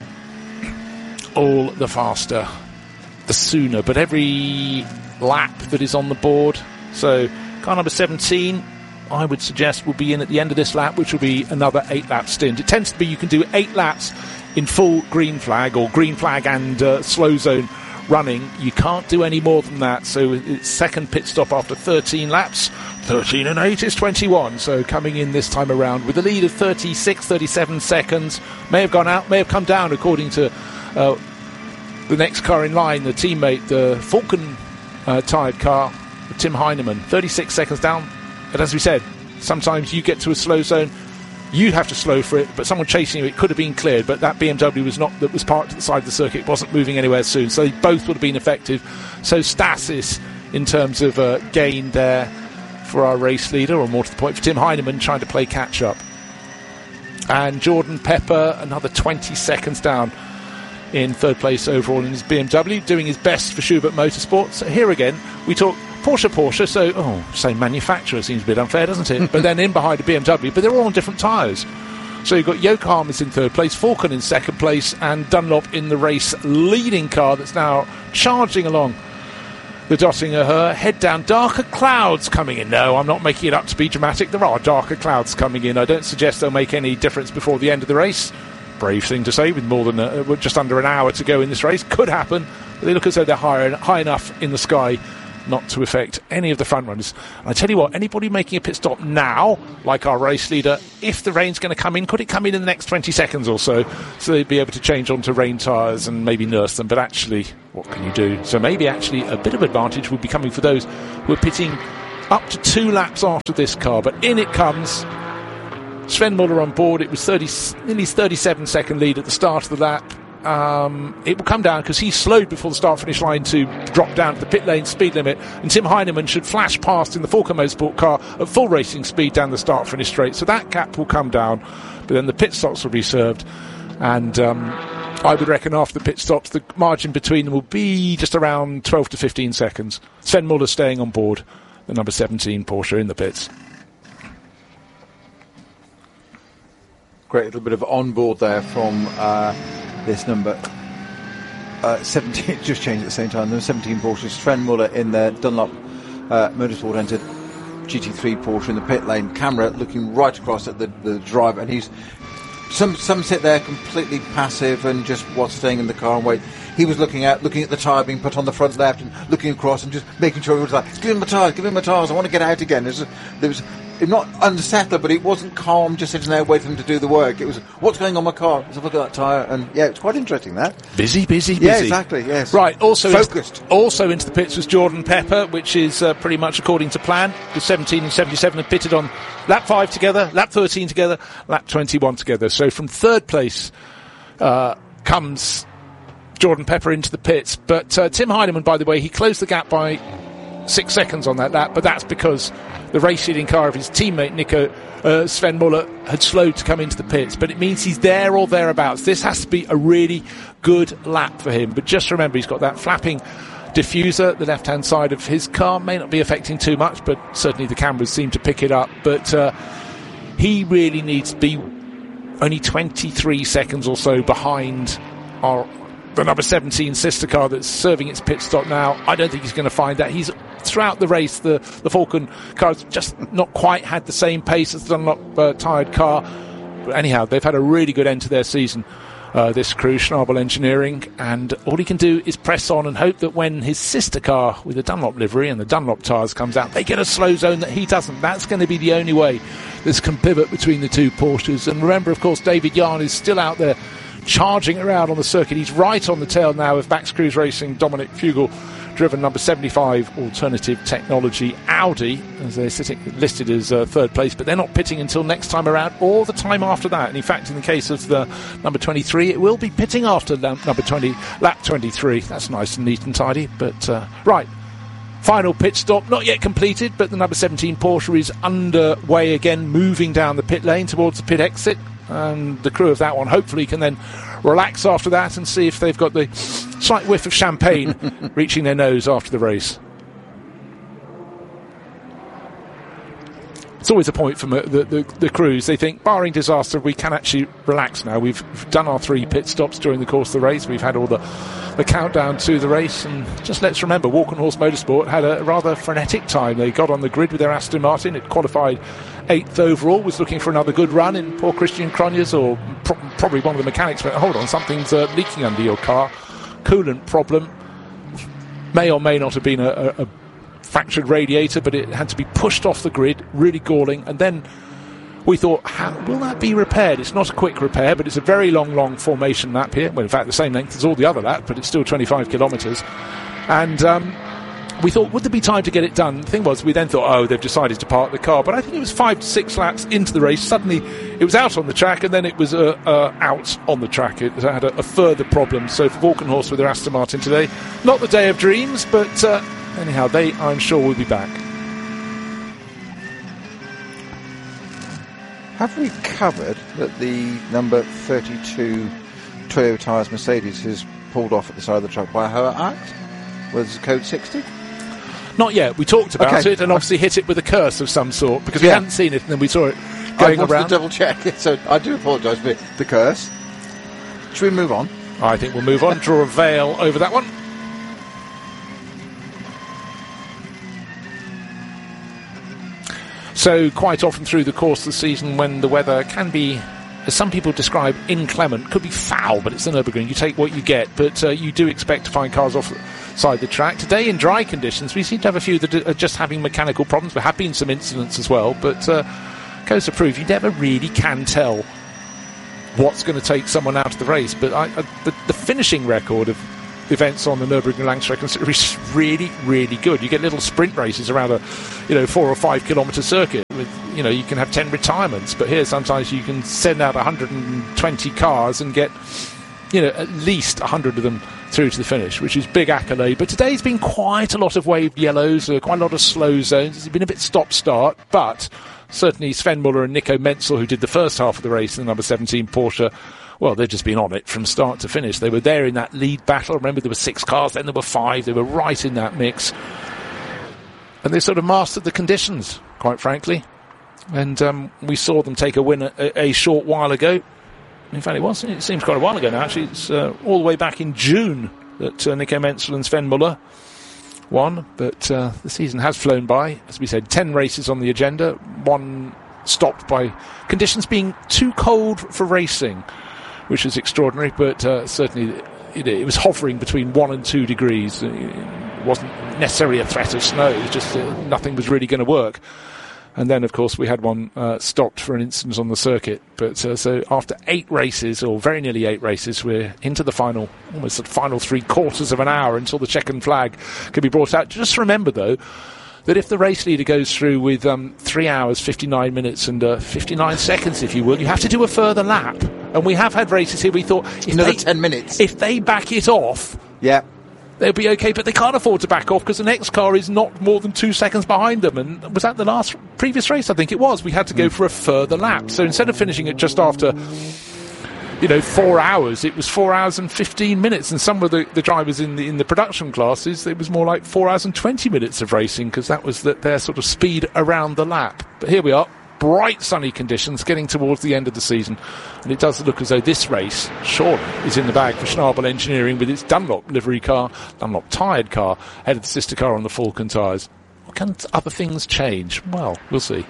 B: all the faster, the sooner. But every lap that is on the board, so car number 17, I would suggest will be in at the end of this lap, which will be another 8-lap stint. It tends to be you can do 8 laps in full green flag, or green flag and slow zone running. You can't do any more than that, so it's second pit stop after 13 laps. 13 and 8 is 21, so coming in this time around with a lead of 37 seconds. May have gone out, may have come down, according to the next car in line, the teammate, the Falcon tired car, Tim Heinemann. 36 seconds down, but as we said, sometimes you get to a slow zone, you have to slow for it, but someone chasing you, it could have been cleared, but that BMW that was parked at the side of the circuit wasn't moving anywhere soon, so they both would have been effective. So stasis in terms of gain there for our race leader, or more to the point for Tim Heinemann, trying to play catch up. And Jordan Pepper, another 20 seconds down in 3rd place overall in his BMW, doing his best for Schubert Motorsport. So here again, we talk Porsche, so, same manufacturer, seems a bit unfair, doesn't it? But then in behind a BMW, but they're all on different tyres. So you've got Yokohama's in 3rd place, Falcon in 2nd place, and Dunlop in the race leading car that's now charging along the Dottinger Her. Head down, darker clouds coming in. No, I'm not making it up to be dramatic. There are darker clouds coming in. I don't suggest they'll make any difference before the end of the race. Brave thing to say, with more than just under an hour to go in this race. Could happen, but they look as though they're high enough in the sky not to affect any of the front runners. And I tell you what, anybody making a pit stop now, like our race leader, if the rain's going to come in, could it come in the next 20 seconds or so they'd be able to change onto rain tyres and maybe nurse them? But actually, what can you do? So maybe actually a bit of advantage would be coming for those who are pitting up to 2 laps after this car. But in it comes Sven Muller on board. It was nearly 37-second lead at the start of the lap. It will come down because he slowed before the start-finish line to drop down to the pit lane speed limit, and Tim Heinemann should flash past in the Falcon Motorsport car at full racing speed down the start-finish straight. So that gap will come down, but then the pit stops will be served, and I would reckon after the pit stops the margin between them will be just around 12 to 15 seconds. Sven Muller staying on board, the number 17 Porsche in the pits.
A: Great little bit of on-board there from this number 17, just changed at the same time. Number 17 Porsche, Sven Muller in the Dunlop Motorsport entered GT3 Porsche in the pit lane. Camera looking right across at the driver, and he's some sit there completely passive and just staying in the car and wait. He was looking at the tyre being put on the front left and looking across and just making sure he was like, give him my tyres, I want to get out again. There was not unsettled, but it wasn't calm, just sitting there waiting for him to do the work. It was, what's going on my car? Let's have a look at that tyre. And yeah, it's quite interesting, that.
B: Busy.
A: Yeah, exactly, yes.
B: Right, also
A: focused.
B: Also into the pits was Jordan Pepper, which is pretty much according to plan. The 17 and 77 had pitted on lap 5 together, lap 13 together, lap 21 together. So from third place comes Jordan Pepper into the pits. But Tim Heinemann, by the way, he closed the gap by 6 seconds on that lap, but that's because the race-leading car of his teammate Sven Muller had slowed to come into the pits, but it means he's there or thereabouts. This has to be a really good lap for him, but just remember he's got that flapping diffuser. The left-hand side of his car may not be affecting too much, but certainly the cameras seem to pick it up. But he really needs to be only 23 seconds or so behind the number 17 sister car that's serving its pit stop now. I don't think he's going to find that. He's throughout the race, the Falcon car's just not quite had the same pace as the Dunlop tired car. But anyhow, they've had a really good end to their season, this crew, Schnabel Engineering, and all he can do is press on and hope that when his sister car with the Dunlop livery and the Dunlop tyres comes out, they get a slow zone that he doesn't. That's going to be the only way this can pivot between the two Porsches. And remember, of course, David Yarn is still out there charging around on the circuit. He's right on the tail now of Max Cruise Racing Dominic Fugel driven number 75 Alternative Technology Audi, as they're sitting listed as third place, but they're not pitting until next time around or the time after that. And in fact, in the case of the number 23, it will be pitting after number 20, lap 23. That's nice and neat and tidy. But right, final pit stop, not yet completed, but the number 17 Porsche is underway again, moving down the pit lane towards the pit exit. And the crew of that one hopefully can then relax after that and see if they've got the slight whiff of champagne reaching their nose after the race. It's always a point from the crews. They think, barring disaster, we can actually relax now. We've done our 3 pit stops during the course of the race. We've had all the countdown to the race. And just let's remember, Walk & Horse Motorsport had a rather frenetic time. They got on the grid with their Aston Martin. It qualified 8th overall, was looking for another good run in poor Christian Cronjes, or probably one of the mechanics went, hold on, something's leaking under your car. Coolant problem. May or may not have been a fractured radiator, but it had to be pushed off the grid, really galling. And then we thought, how will that be repaired? It's not a quick repair, but it's a very long formation lap here. Well, in fact, the same length as all the other laps, but it's still 25 kilometres. And we thought, would there be time to get it done? The thing was, we then thought, they've decided to park the car. But I think it was 5 to 6 laps into the race. Suddenly, it was out on the track, and then it was out on the track. It had a further problem. So for Walk & Horse with their Aston Martin today, not the day of dreams, but anyhow, they, I'm sure, will be back.
A: Have we covered that the number 32 Toyota Tyres Mercedes has pulled off at the side of the track by her act? Was code 60?
B: Not yet. We talked about it and obviously hit it with a curse of some sort because we hadn't seen it and then we saw it going around.
A: I wanted to double check it, so I do apologise for the curse. Should we move on?
B: I think we'll move on. Draw a veil over that one. So quite often through the course of the season, when the weather can be, as some people describe, inclement, could be foul, but it's the Nürburgring. You take what you get, but you do expect to find cars offside the track. Today, in dry conditions, we seem to have a few that are just having mechanical problems. There have been some incidents as well, but goes to prove you never really can tell what's going to take someone out of the race. But the finishing record of events on the Nürburgring Langstrecke is really, really good. You get little sprint races around a 4 or 5 kilometre circuit with you can have 10 retirements, but here sometimes you can send out 120 cars and get, at least 100 of them through to the finish, which is big accolade. But today's been quite a lot of waved yellows, quite a lot of slow zones. It's been a bit stop-start, but certainly Sven Muller and Nico Menzel, who did the first half of the race in the number 17 Porsche, well, they've just been on it from start to finish. They were there in that lead battle. Remember, there were 6 cars, then there were 5. They were right in that mix. And they sort of mastered the conditions, quite frankly. And we saw them take a win a short while ago. In fact, it seems quite a while ago now, actually. It's all the way back in June that Nico Menzel and Sven Muller won. But the season has flown by. As we said, 10 races on the agenda. 1 stopped by conditions being too cold for racing, which is extraordinary, but certainly it was hovering between 1 and 2 degrees. It wasn't necessarily a threat of snow, it was just nothing was really going to work. And then, of course, we had one stopped for an instance on the circuit. But so after 8 races, or very nearly 8 races, we're into the final, almost the final 3/4 of an hour until the checkered flag can be brought out. Just remember, though, that if the race leader goes through with 3 hours, 59 minutes and 59 seconds, if you will, you have to do a further lap. And we have had races here, we thought,
A: another 10 minutes.
B: If they back it off, they'll be okay, but they can't afford to back off because the next car is not more than 2 seconds behind them. And was that the previous race? I think it was. We had to go for a further lap. So instead of finishing it just after 4 hours, it was 4 hours and 15 minutes, and some of the drivers in the production classes, it was more like 4 hours and 20 minutes of racing, because that was their sort of speed around the lap. But here we are, bright sunny conditions, getting towards the end of the season, and it does look as though this race surely is in the bag for Schnabel Engineering with its Dunlop livery car, Dunlop tired car, ahead of the sister car on the Falcon tyres. Can other things change? Well, we'll see.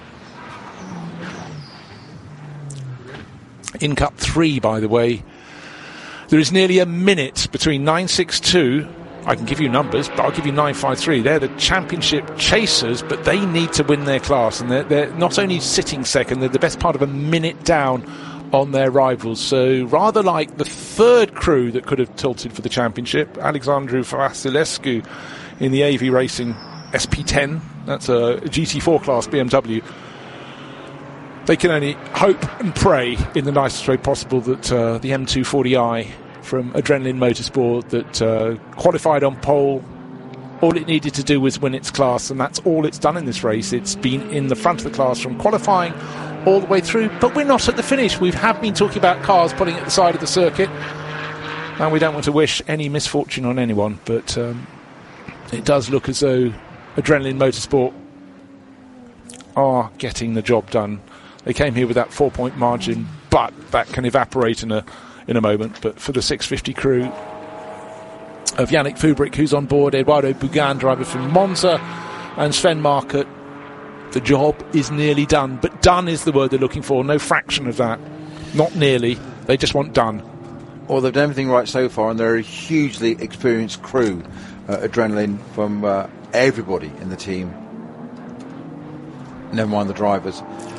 B: In Cup 3, by the way, there is nearly a minute between 962, I can give you numbers, but I'll give you 953. They're the championship chasers, but they need to win their class, and they're not only sitting second, they're the best part of a minute down on their rivals. So rather like the third crew that could have tilted for the championship, Alexandru Vasilescu in the AV Racing SP10, that's a GT4 class BMW, they can only hope and pray in the nicest way possible that the M240i from Adrenaline Motorsport that qualified on pole, all it needed to do was win its class, and that's all it's done in this race. It's been in the front of the class from qualifying all the way through, but we're not at the finish. We have been talking about cars pulling at the side of the circuit, and we don't want to wish any misfortune on anyone, but it does look as though Adrenaline Motorsport are getting the job done. They came here with that 4-point margin, but that can evaporate in a moment. But for the 650 crew of Yannick Fubrick, who's on board, Eduardo Bugan, driver from Monza, and Sven Markert, the job is nearly done. But done is the word they're looking for. No fraction of that. Not nearly. They just want done.
A: Well, they've done everything right so far, and they're a hugely experienced crew, Adrenaline, from everybody in the team. Never mind the drivers.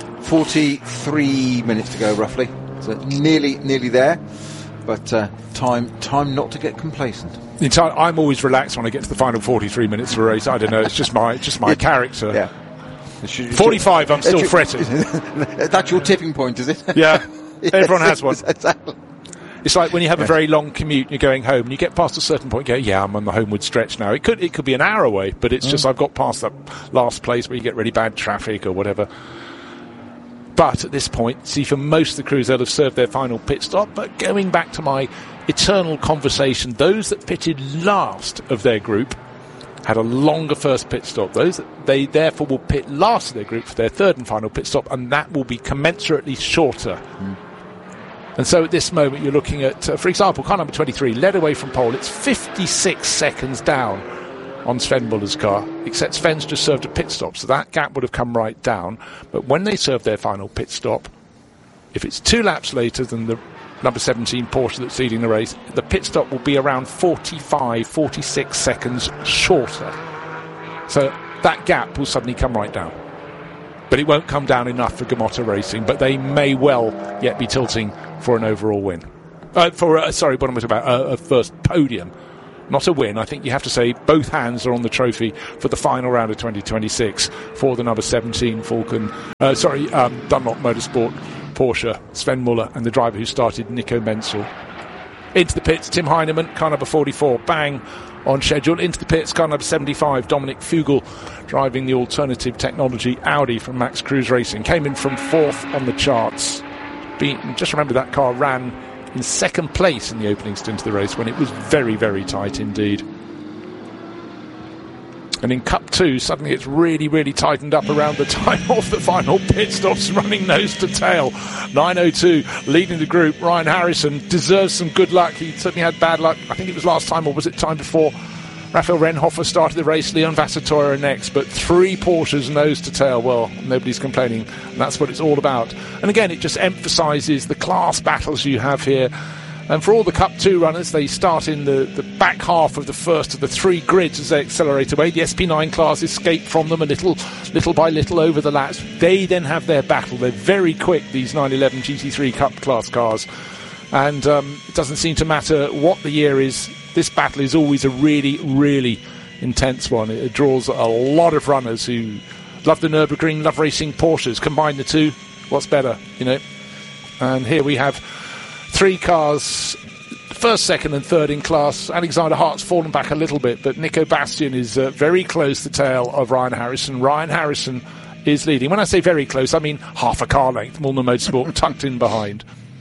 A: 43 minutes to go, roughly. So nearly there, but time not to get complacent.
B: I'm always relaxed when I get to the final 43 minutes of a race. I don't know, it's just my character.
A: Yeah.
B: 45, I'm still fretting.
A: That's your tipping point, is it?
B: Yeah, yes, everyone has one.
A: Exactly.
B: It's like when you have a very long commute and you're going home and you get past a certain point, you go, I'm on the homeward stretch now. It could be an hour away, but it's just I've got past that last place where you get really bad traffic or whatever. But at this point, see, for most of the crews, they'll have served their final pit stop. But going back to my eternal conversation, those that pitted last of their group had a longer first pit stop. They therefore will pit last of their group for their third and final pit stop, and that will be commensurately shorter. And so at this moment, you're looking at, for example, car number 23, led away from pole. It's 56 seconds down on Sven Muller's car, except Sven's just served a pit stop, so that gap would have come right down. But when they serve their final pit stop, if it's 2 laps later than the number 17 Porsche that's leading the race, the pit stop will be around 46 seconds shorter. So that gap will suddenly come right down. But it won't come down enough for Gamotta Racing, but they may well yet be tilting for an overall win. What am I talking about? A first podium not a win. I think you have to say both hands are on the trophy for the final round of 2026 for the number 17 Dunlop Motorsport Porsche, Sven Muller, and the driver who started, Nico Menzel. Into the pits, Tim Heinemann, car number 44, bang on schedule. Into the pits, car number 75, Dominic Fugel, driving the alternative technology Audi from Max Cruz Racing. Came in from 4th on the charts. Just remember that car ran in 2nd place in the opening stint of the race when it was very, very tight indeed. And in Cup 2, suddenly it's really, really tightened up around the time of the final pit stops, running nose to tail. 9:02 leading the group. Ryan Harrison deserves some good luck. He certainly had bad luck. I think it was last time, or was it time before? Raphael Renhofer started the race, Leon Vassatoira next, but 3 Porsches nose to tail. Well, nobody's complaining, and that's what it's all about. And again, it just emphasises the class battles you have here. And for all the Cup 2 runners, they start in the back half of the first of the 3 grids as they accelerate away. The SP9 class escape from them a little by little over the laps. They then have their battle. They're very quick, these 911 GT3 Cup class cars. And it doesn't seem to matter what the year is. This battle is always a really, really intense one. It draws a lot of runners who love the Nürburgring, love racing Porsches. Combine the two, what's better, you know? And here we have 3 cars, 1st, 2nd and 3rd in class. Alexander Hart's fallen back a little bit, but Nico Bastian is very close to the tail of Ryan Harrison. Ryan Harrison is leading. When I say very close, I mean half a car length. Mullner Motorsport tucked in behind.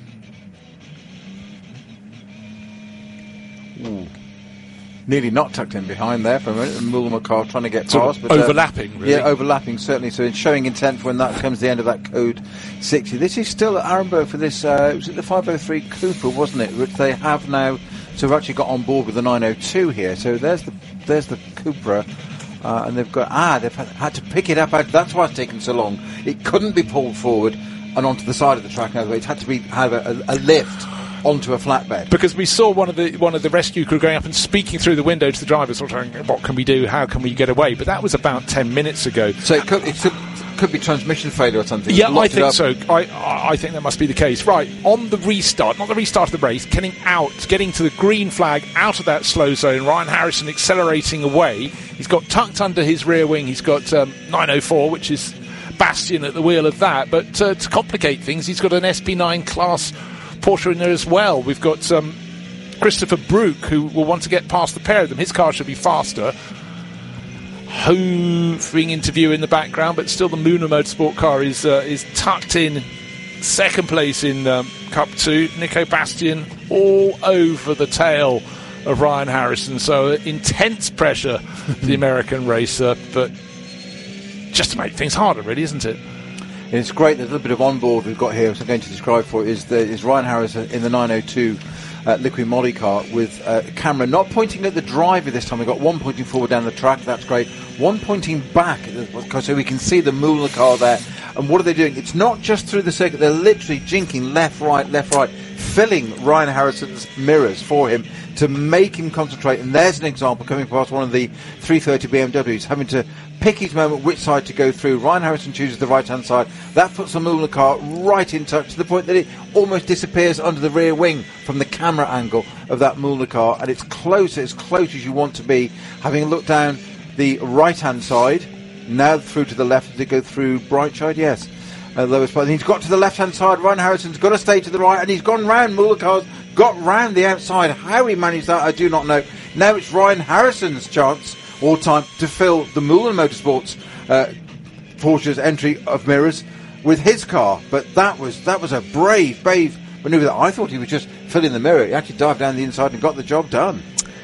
A: Ooh. Nearly not tucked in behind there for a minute, and Mullner car trying to get past.
B: But, overlapping, really.
A: Yeah, overlapping, certainly. So it's showing intent when that comes to the end of that code 60. This is still at Arenberg for this, was it the 503 Cooper, wasn't it? Which they have now, so we've actually got on board with the 902 here. So there's the Cupra, and they've had to pick it up. That's why it's taken so long. It couldn't be pulled forward and onto the side of the track. Now, it had to have a lift onto a flatbed, because
B: we saw one of the rescue crew going up and speaking through the window to the drivers, sort of, what can we do, how can we get away? But that was about 10 minutes ago. So it
A: could be transmission failure or something.
B: Yeah, I think so. I think that must be the case. Right, on the restart, not the restart of the race, getting to the green flag out of that slow zone, Ryan Harrison accelerating away. He's got tucked under his rear wing, he's got 904, which is Bastian at the wheel of that. But to complicate things, he's got an SP9 class Porsche in there as well. We've got Christopher Brook, who will want to get past the pair of them. His car should be faster. Hooving interview in the background, but still the Mullner Motorsport car is tucked in 2nd place in Cup 2. Nico Bastian all over the tail of Ryan Harrison. So intense pressure for the American racer, but just to make things harder, really, isn't it?
A: It's great. There's a little bit of onboard we've got here, which I'm going to describe for you, is Ryan Harrison in the 902 Liqui Moly car with a camera not pointing at the driver this time. We've got one pointing forward down the track, that's great. One pointing back, so we can see the Mullner car there. And what are they doing? It's not just through the circuit, they're literally jinking left, right, filling Ryan Harrison's mirrors for him to make him concentrate. And there's an example coming past one of the 330 BMWs, having to pick his moment which side to go through. Ryan Harrison chooses the right-hand side. That puts the Mullner car right in touch to the point that it almost disappears under the rear wing from the camera angle of that Mullner car, and it's close as you want to be. Having looked down the right-hand side, now through to the left, did it go through Brightside? Yes. Lowest part. He's got to the left-hand side. Ryan Harrison's got to stay to the right, and he's gone round. Mullner car's got round the outside. How he managed that, I do not know. Now it's Ryan Harrison's chance all time to fill the Mullner Motorsports Porsche's entry of mirrors with his car. But that was a brave manoeuvre. I thought he was just filling the mirror. He actually dived down the inside and got the job done.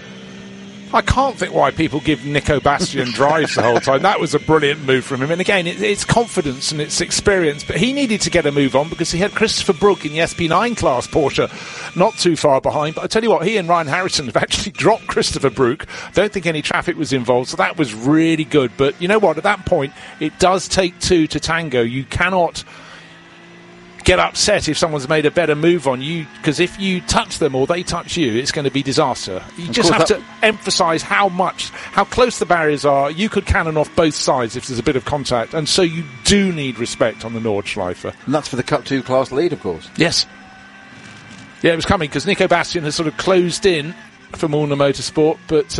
B: I can't think why people give Nico Bastian drives the whole time. That was a brilliant move from him. And again, it's confidence and it's experience. But he needed to get a move on because he had Christopher Brook in the SP9 class Porsche not too far behind. But I tell you what, he and Ryan Harrison have actually dropped Christopher Brook. Don't think any traffic was involved. So that was really good. But you know what? At that point, it does take 2 to tango. You cannot get upset if someone's made a better move on you, because if you touch them or they touch you, it's going to be disaster. You just have to emphasise how close the barriers are. You could cannon off both sides if there's a bit of contact, and so you do need respect on the Nordschleife.
A: And that's for the Cup 2 class lead, of course.
B: Yes. Yeah, it was coming because Nico Bastian has sort of closed in for Moulner Motorsport, but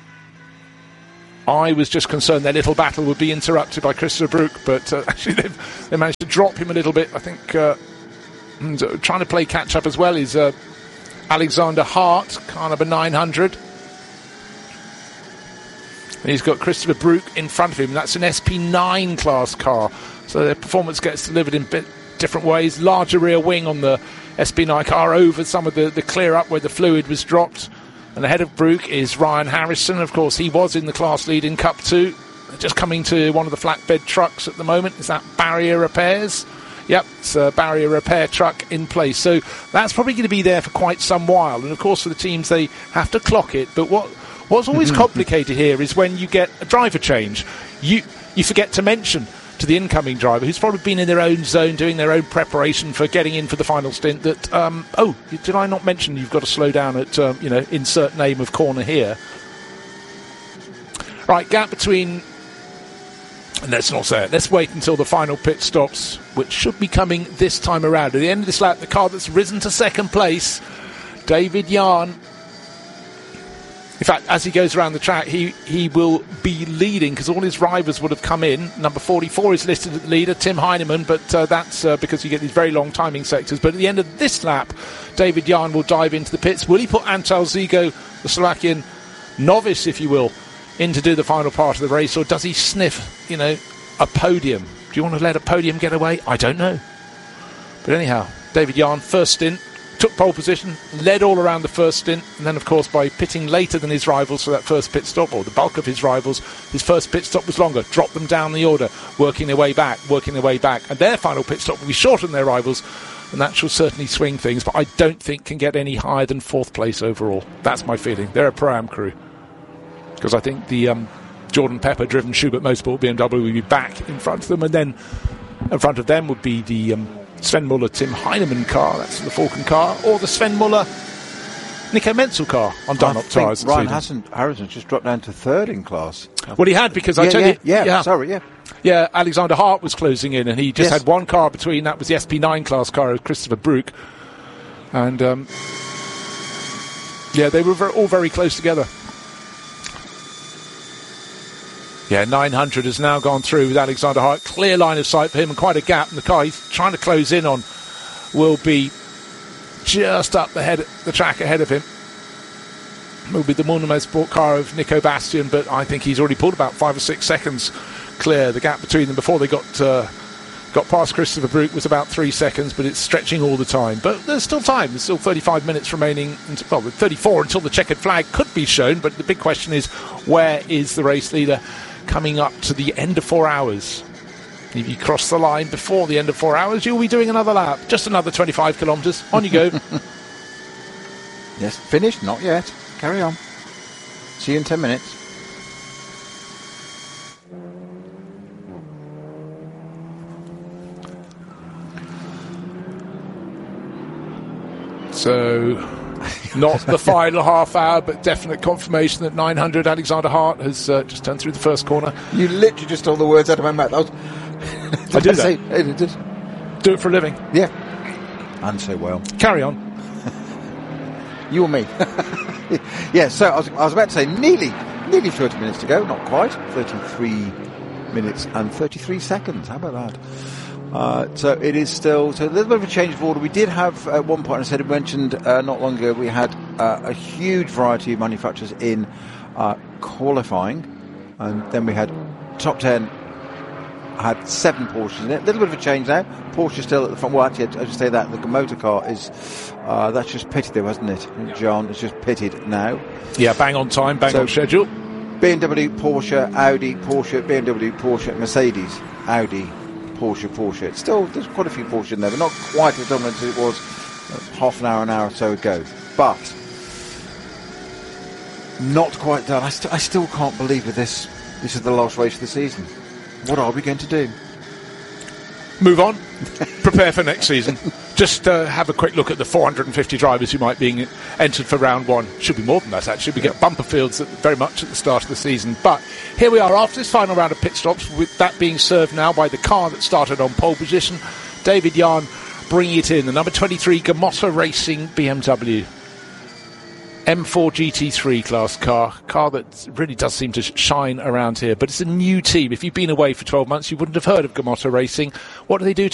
B: I was just concerned their little battle would be interrupted by Christopher Brook, but actually they managed to drop him a little bit. I think trying to play catch-up as well is Alexander Hart, car number 900. And he's got Christopher Brook in front of him. That's an SP9 class car, so their performance gets delivered in different ways. Larger rear wing on the SP9 car over some of the clear-up where the fluid was dropped. And ahead of Brook is Ryan Harrison. Of course, he was in the class lead in Cup 2. Just coming to one of the flatbed trucks at the moment. Is that Barrier Repairs? Yep, it's a Barrier Repair truck in place. So that's probably going to be there for quite some while. And of course, for the teams, they have to clock it. But what's always complicated here is when you get a driver change. You forget to mention to the incoming driver, who's probably been in their own zone doing their own preparation for getting in for the final stint, that did I not mention you've got to slow down at insert name of corner here. Right, gap between, and let's not say it, let's wait until the final pit stops, which should be coming this time around. At the end of this lap, the car that's risen to second place, David Yarn. In fact, as he goes around the track, he will be leading because all his rivals would have come in. Number 44 is listed as the leader, Tim Heinemann, but that's because you get these very long timing sectors. But at the end of this lap, David Yarn will dive into the pits. Will he put Antal Zigo, the Slovakian novice, if you will, in to do the final part of the race, or does he sniff, a podium? Do you want to let a podium get away? I don't know. But anyhow, David Yarn, first stint, took pole position, led all around the first stint, and then of course by pitting later than his rivals for that first pit stop, or the bulk of his rivals, his first pit stop was longer, dropped them down the order, working their way back, and their final pit stop will be shorter than their rivals, and that shall certainly swing things, but I don't think can get any higher than fourth place overall. That's my feeling. They're a Pro-Am crew, because I think the Jordan Pepper driven Schubert Motorsport BMW will be back in front of them, and then in front of them would be the Sven Muller Tim Heinemann car, that's the Falcon car, or the Sven Muller Nico Menzel car on Dunlop tyres.
A: Ryan Harrison just dropped down to third in class.
B: Well, he had, because Yeah, Alexander Hart was closing in, and he just had one car between. That was the SP9 class car of Christopher Brook. And, they were all very close together. Yeah, 900 has now gone through with Alexander Hart. Clear line of sight for him and quite a gap. And the car he's trying to close in on will be just up the track ahead of him. Will be the Moulner Motorsport car of Nico Bastian, but I think he's already pulled about 5 or 6 seconds clear. The gap between them before they got past Christopher Brook was about 3 seconds, but it's stretching all the time. But there's still time. There's still 35 minutes remaining. 34 until the checkered flag could be shown. But the big question is, where is the race leader coming up to the end of 4 hours? If you cross the line before the end of 4 hours, you'll be doing another lap. Just another 25 kilometres. On you go.
A: Yes, finished? Not yet. Carry on. See you in 10 minutes.
B: So, not the final half hour, but definite confirmation that 900 Alexander Hart has just turned through the first corner.
A: You literally just stole the words out of my mouth.
B: I did that. Do it for a living.
A: Yeah. And so well.
B: Carry on.
A: You or me? Yeah, so I was about to say nearly 30 minutes to go. Not quite. 33 minutes and 33 seconds. How about that? So it is still a little bit of a change of order. We did have at one point, I mentioned not long ago, we had a huge variety of manufacturers in qualifying, and then we had top 10 had 7 Porsches in it. A little bit of a change now. Porsche still at the front. Well, actually, I just say that the motor car is that's just pitted there, wasn't it? John, it's just pitted now.
B: Yeah, bang on time, bang on schedule.
A: BMW, Porsche, Audi, Porsche, BMW, Porsche, Mercedes, Audi, Porsche. It's still, there's quite a few Porsche in there, but not quite as dominant as it was half an hour or so ago. But not quite done. I still can't believe that this is the last race of the season. What are we going to do?
B: Move on. Prepare for next season. Just have a quick look at the 450 drivers who might be entered for round 1. Should be more than that, actually. We get bumper fields very much at the start of the season. But here we are after this final round of pit stops, with that being served now by the car that started on pole position. David Yarn bringing it in, the number 23 Gamotta Racing BMW. M4 GT3 class car that really does seem to shine around here, but it's a new team. If you've been away for 12 months, you wouldn't have heard of Gamotta Racing. What do they do